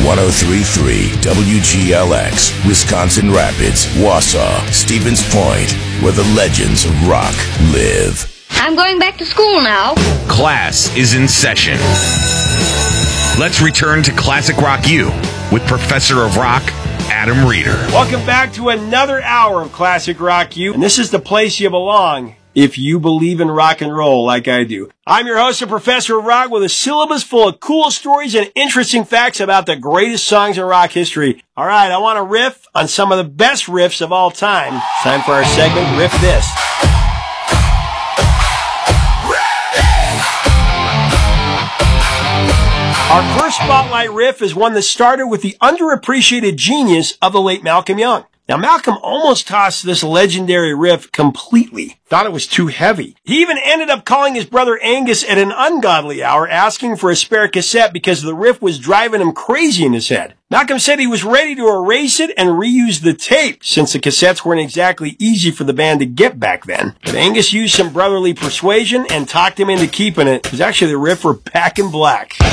103.3 WGLX, Wisconsin Rapids, Wausau, Stevens Point, where the legends of rock live. I'm going back to school now. Class is in session. Let's return to Classic Rock U with Professor of Rock, Adam Reeder. Welcome back to another hour of Classic Rock U, and this is the place you belong if you believe in rock and roll like I do. I'm your host and Professor of Rock with a syllabus full of cool stories and interesting facts about the greatest songs in rock history. All right, I want to riff on some of the best riffs of all time. It's time for our segment, Riff This. Our first spotlight riff is one that started with the underappreciated genius of the late Malcolm Young. Now, Malcolm almost tossed this legendary riff completely. Thought it was too heavy. He even ended up calling his brother Angus at an ungodly hour, asking for a spare cassette because the riff was driving him crazy in his head. Malcolm said he was ready to erase it and reuse the tape, since the cassettes weren't exactly easy for the band to get back then. But Angus used some brotherly persuasion and talked him into keeping it. It was actually the riff for Back in Black.